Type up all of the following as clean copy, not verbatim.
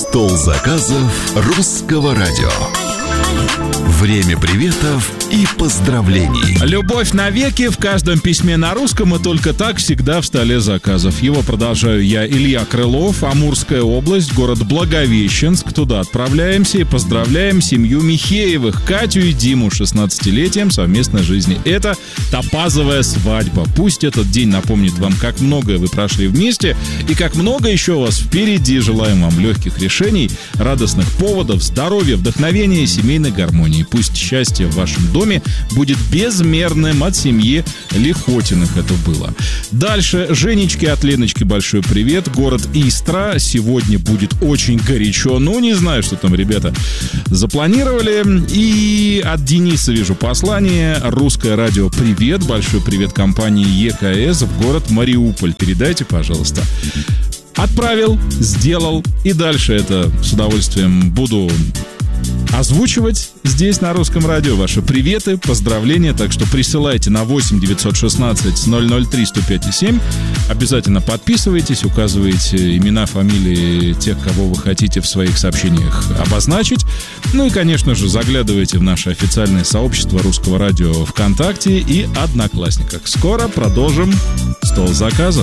Стол заказов русского радио. Время приветов и поздравлений. Любовь навеки в каждом письме на русском, и только так всегда в столе заказов. Его продолжаю я, Илья Крылов, Амурская область, город Благовещенск. Туда отправляемся и поздравляем семью Михеевых, Катю и Диму, 16-летием совместной жизни. Это топазовая свадьба. Пусть этот день напомнит вам, как многое вы прошли вместе и как много еще у вас впереди. Желаем вам легких решений, радостных поводов, здоровья, вдохновения и семейной гармонии. Пусть счастье в вашем доме будет безмерным. От семьи Лихотиных это было. Дальше Женечке от Леночки большой привет. Город Истра. Сегодня будет очень горячо. Ну, не знаю, что там ребята запланировали. И от Дениса вижу послание. Русское радио привет. Большой привет компании ЕКС в город Мариуполь. Передайте, пожалуйста. Отправил, сделал. И дальше это с удовольствием буду озвучивать здесь на русском радио. Ваши приветы, поздравления. Так что присылайте на 8 916 003 105 7. Обязательно подписывайтесь, указывайте имена, фамилии тех, кого вы хотите в своих сообщениях обозначить. Ну и, конечно же, заглядывайте в наше официальное сообщество русского радио ВКонтакте и Одноклассниках. Скоро продолжим стол заказов.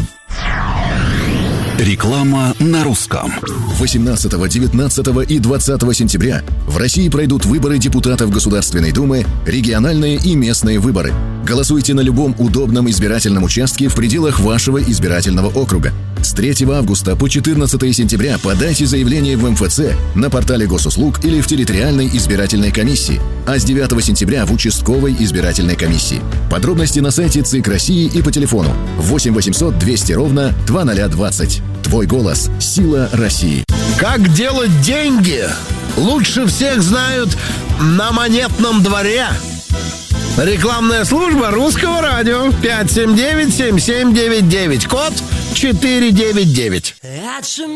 Реклама на русском. 18, 19 и 20 сентября в России пройдут выборы депутатов Государственной Думы, региональные и местные выборы. Голосуйте на любом удобном избирательном участке в пределах вашего избирательного округа. С 3 августа по 14 сентября подайте заявление в МФЦ, на портале госуслуг или в территориальной избирательной комиссии, а с 9 сентября в участковой избирательной комиссии. Подробности на сайте ЦИК России и по телефону 8 800 200 ровно 2020. Твой голос – сила России. Как делать деньги? Лучше всех знают на Монетном дворе. Рекламная служба русского радио 579-7799. Код 499.